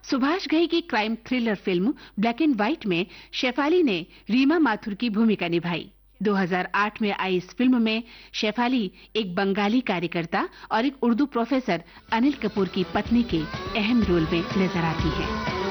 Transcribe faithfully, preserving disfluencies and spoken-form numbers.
सुभाष घई की crime thriller film black and white में शेफाली ने रीमा माथुर की भूमिका निभाई। दो हज़ार आठ में आई इस फिल्म में शेफाली एक बंगाली कार्यकर्ता और एक उर्दू प्रोफेसर अनिल कपूर की पत्नी के अहम रोल में नजर आती हैं।